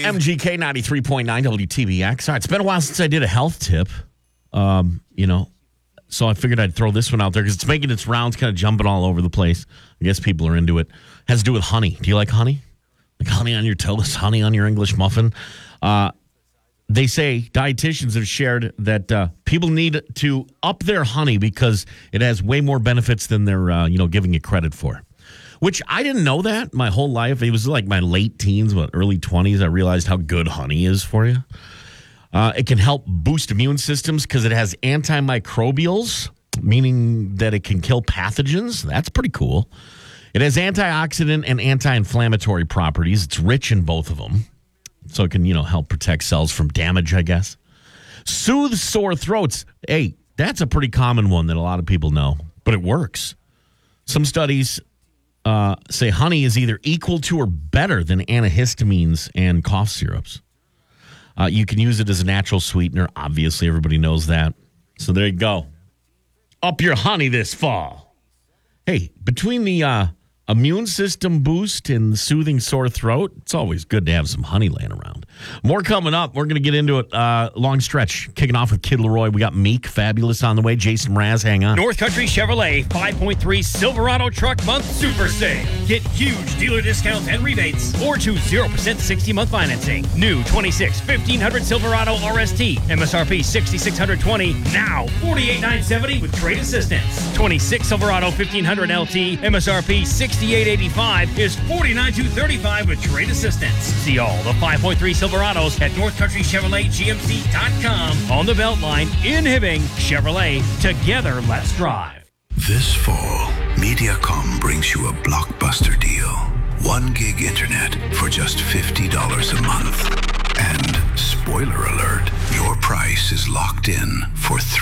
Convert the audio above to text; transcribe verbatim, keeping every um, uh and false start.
M G K ninety-three point nine W T B X. All right, it's been a while since I did a health tip. Um, you know, so I figured I'd throw this one out there because it's making its rounds, kind of jumping all over the place. I guess people are into it. Has to do with honey. Do you like honey? Like honey on your toast, honey on your English muffin? Uh, they say dietitians have shared that uh, people need to up their honey because it has way more benefits than they're, uh, you know, giving it credit for. Which I didn't know that my whole life. It was like my late teens, what, early twenties. I realized how good honey is for you. Uh, it can help boost immune systems because it has antimicrobials, meaning that it can kill pathogens. That's pretty cool. It has antioxidant and anti-inflammatory properties. It's rich in both of them. So it can, you know, help protect cells from damage, I guess. Soothe sore throats. Hey, that's a pretty common one that a lot of people know, but it works. Some studies uh, say honey is either equal to or better than antihistamines and cough syrups. Uh, you can use it as a natural sweetener. Obviously, everybody knows that. So there you go. Up your honey this fall. Hey, between the uh, immune system boost and soothing sore throat, it's always good to have some honey laying around. More coming up. We're going to get into it. Uh, long stretch. Kicking off with Kid Leroy. We got Meek, Fabulous on the way. Jason Mraz, hang on. North Country Chevrolet five point three Silverado Truck Month Super Sale. Get huge dealer discounts and rebates or choose zero percent sixty-month financing. New twenty-six fifteen hundred Silverado R S T. M S R P six thousand six hundred twenty dollars. Now forty-eight thousand nine hundred seventy dollars with trade assistance. twenty-six Silverado fifteen hundred L T. M S R P sixty-eight thousand eight hundred eighty-five dollars is forty-nine thousand two hundred thirty-five dollars with trade assistance. See all the five point three Silverados at North Country Chevrolet G M C dot com. On the Beltline in Hibbing, Chevrolet. Together, let's drive. This fall, Mediacom brings you a blockbuster deal. One gig internet for just fifty dollars a month. And spoiler alert, your price is locked in for three